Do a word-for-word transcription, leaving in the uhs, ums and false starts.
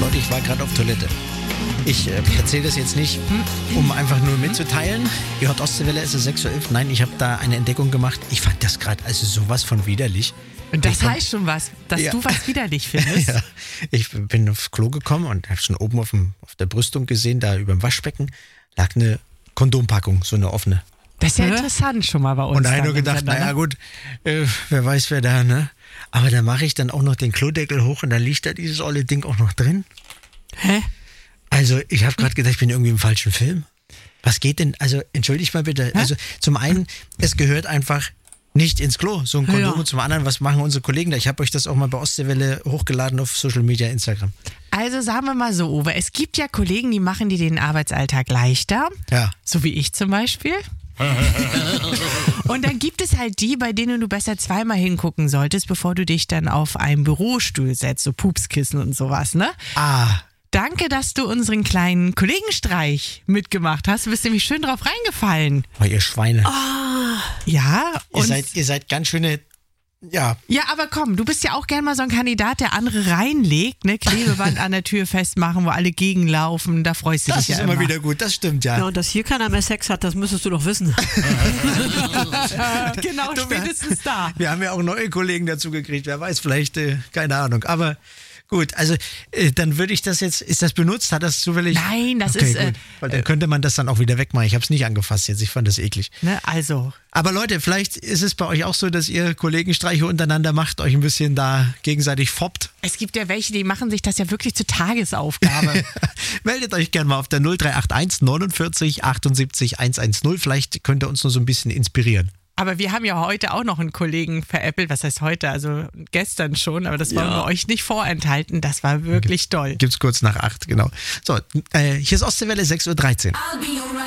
Leute, ich war gerade auf Toilette. Ich äh, erzähle das jetzt nicht, um einfach nur mitzuteilen. Ihr hört Ostseewelle, es ist sechs Uhr elf. Nein, ich habe da eine Entdeckung gemacht. Ich fand das gerade also sowas von widerlich. Und das Ich komm- heißt schon was, dass Ja. du was widerlich findest. Ja, ich bin aufs Klo gekommen und habe schon oben auf, dem, auf der Brüstung gesehen, da über dem Waschbecken lag eine Kondompackung, so eine offene. Das ist ja interessant schon mal bei uns. Und da habe ich dann nur im gedacht, Sender, naja ne? gut, äh, wer weiß wer da, ne? Aber dann mache ich dann auch noch den Klodeckel hoch und dann liegt da dieses olle Ding auch noch drin. Hä? Also ich habe gerade gedacht, ich bin irgendwie im falschen Film. Was geht denn, also entschuldigt mal bitte, also zum einen, es gehört einfach nicht ins Klo, so ein Kondom, Ja. und zum anderen, was machen unsere Kollegen da? Ich habe euch das auch mal bei Ostseewelle hochgeladen auf Social Media, Instagram. Also sagen wir mal so, Uwe, es gibt ja Kollegen, die machen dir den Arbeitsalltag leichter, Ja. so wie ich zum Beispiel. Und dann gibt es halt die, bei denen du besser zweimal hingucken solltest, bevor du dich dann auf einen Bürostuhl setzt, so Pupskissen und sowas, ne? Ah, Danke, dass du unseren kleinen Kollegenstreich mitgemacht hast. Du bist nämlich schön drauf reingefallen. oh, ihr Schweine. Ja, ihr, und seid, ihr seid ganz schöne, ja, ja, aber komm, du bist ja auch gern mal so ein Kandidat, der andere reinlegt, ne? Klebeband an der Tür festmachen, wo alle gegenlaufen, da freust du das dich ist ja immer immer. wieder gut, das stimmt, ja. Ja, und dass hier keiner mehr Sex hat, das müsstest du doch wissen. Genau, Du, spätestens da. Wir haben ja auch neue Kollegen dazu gekriegt, wer weiß, vielleicht, äh, keine Ahnung, aber gut, also äh, dann würde ich das jetzt, ist das benutzt, hat das zufällig? Nein, das okay, ist, äh, gut, weil dann könnte man das dann auch wieder wegmachen, ich habe es nicht angefasst jetzt, ich fand das eklig. Ne, also, Aber Leute, vielleicht ist es bei euch auch so, dass ihr Kollegenstreiche untereinander macht, euch ein bisschen da gegenseitig foppt. es gibt ja welche, die machen sich das ja wirklich zur Tagesaufgabe. Meldet euch gerne mal auf der null drei acht eins neunundvierzig achtundsiebzig hundertzehn. Vielleicht könnt ihr uns nur so ein bisschen inspirieren. Aber wir haben ja heute auch noch einen Kollegen veräppelt, was heißt heute, also gestern schon, aber das wollen Ja. wir euch nicht vorenthalten, das war wirklich toll. Gibt's kurz nach acht, genau. So, äh, hier ist Ostseewelle, sechs Uhr dreizehn.